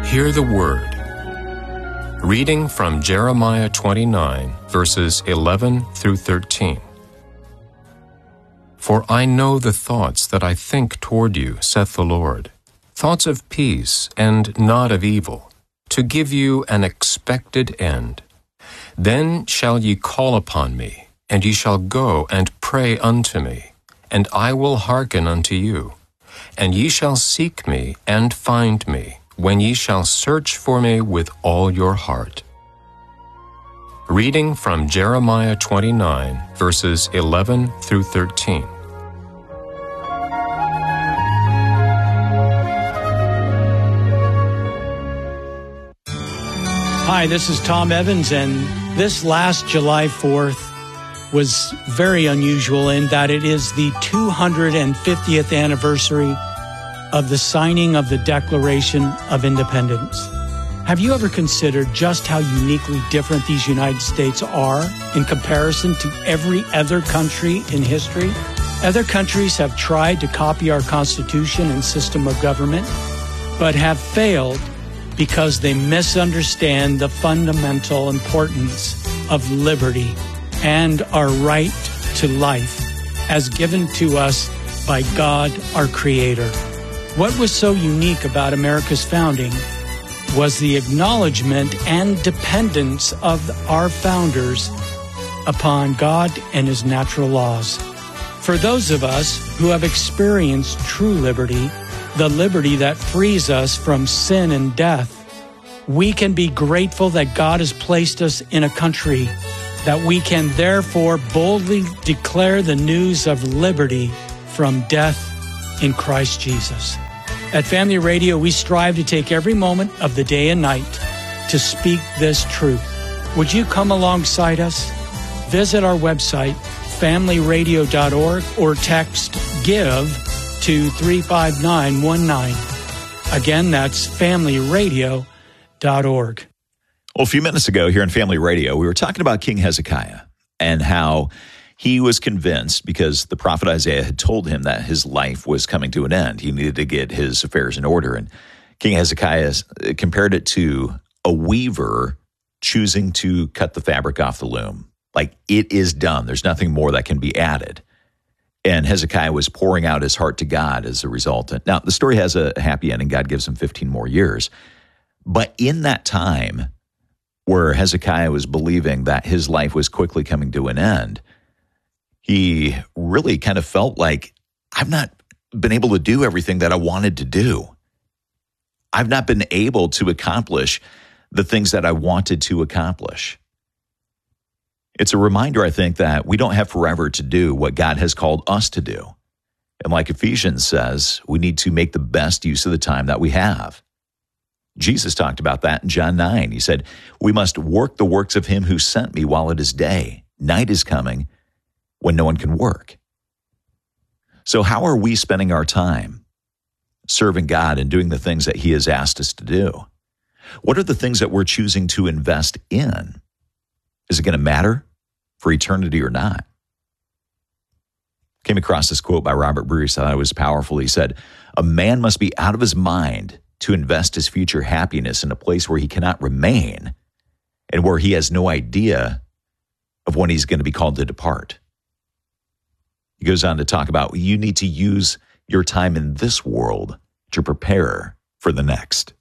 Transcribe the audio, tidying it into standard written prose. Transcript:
Hear the Word. Reading from Jeremiah 29, verses 11 through 13. For I know the thoughts that I think toward you, saith the Lord, thoughts of peace and not of evil, to give you an expected end. Then shall ye call upon me, and ye shall go and pray unto me, and I will hearken unto you. And ye shall seek me and find me, when ye shall search for me with all your heart. Reading from Jeremiah 29, verses 11 through 13. Hi, this is Tom Evans, and this last July 4th was very unusual in that it is the 250th anniversary of the signing of the Declaration of Independence. Have you ever considered just how uniquely different these United States are in comparison to every other country in history? Other countries have tried to copy our Constitution and system of government, but have failed because they misunderstand the fundamental importance of liberty and our right to life as given to us by God, our Creator. What was so unique about America's founding was the acknowledgement and dependence of our founders upon God and His natural laws. For those of us who have experienced true liberty, the liberty that frees us from sin and death, we can be grateful that God has placed us in a country that we can therefore boldly declare the news of liberty from death in Christ Jesus. At Family Radio, we strive to take every moment of the day and night to speak this truth. Would you come alongside us? Visit our website, familyradio.org, or text GIVE to 35919. Again, that's familyradio.org. Well, a few minutes ago here on Family Radio, we were talking about King Hezekiah and how he was convinced because the prophet Isaiah had told him that his life was coming to an end. He needed to get his affairs in order. And King Hezekiah compared it to a weaver choosing to cut the fabric off the loom. Like, it is done. There's nothing more that can be added. And Hezekiah was pouring out his heart to God as a result. Now, the story has a happy ending. God gives him 15 more years. But in that time where Hezekiah was believing that his life was quickly coming to an end, he really kind of felt like, I've not been able to do everything that I wanted to do. I've not been able to accomplish the things that I wanted to accomplish. It's a reminder, I think, that we don't have forever to do what God has called us to do. And like Ephesians says, we need to make the best use of the time that we have. Jesus talked about that in John 9. He said, we must work the works of him who sent me while it is day. Night is coming when no one can work. So how are we spending our time serving God and doing the things that he has asked us to do? What are the things that we're choosing to invest in? Is it going to matter for eternity or not? Came across this quote by Robert Bruce that I thought was powerful. He said, a man must be out of his mind to invest his future happiness in a place where he cannot remain and where he has no idea of when he's going to be called to depart. He goes on to talk about you need to use your time in this world to prepare for the next.